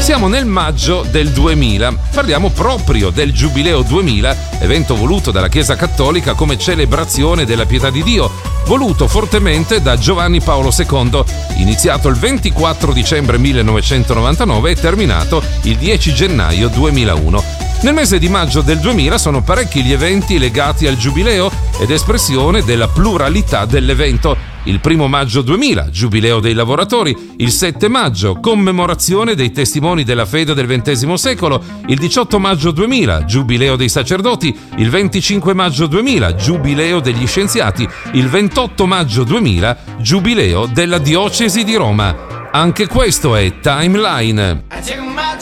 Siamo nel maggio del 2000, parliamo proprio del Giubileo 2000, evento voluto dalla Chiesa Cattolica come celebrazione della pietà di Dio, voluto fortemente da Giovanni Paolo II, iniziato il 24 dicembre 1999 e terminato il 10 gennaio 2001. Nel mese di maggio del 2000 sono parecchi gli eventi legati al Giubileo ed espressione della pluralità dell'evento. Il 1 maggio 2000, Giubileo dei lavoratori, il 7 maggio, commemorazione dei testimoni della fede del XX secolo, il 18 maggio 2000, Giubileo dei sacerdoti, il 25 maggio 2000, Giubileo degli scienziati, il 28 maggio 2000, Giubileo della diocesi di Roma. Anche questo è Timeline.